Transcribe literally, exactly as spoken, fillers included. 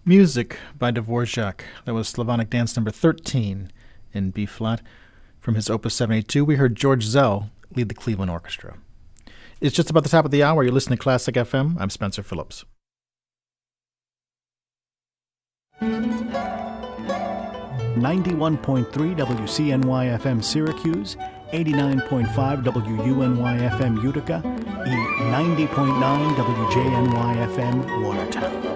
Music by Dvorak. That was Slavonic Dance number thirteen in B-flat. From his Opus seventy-two, we heard George Zell lead the Cleveland Orchestra. It's just about the top of the hour. You're listening to Classic F M. I'm Spencer Phillips. ninety-one point three W C N Y F M Syracuse, eighty-nine point five W U N Y F M Utica, e ninety point nine W J N Y F M Watertown.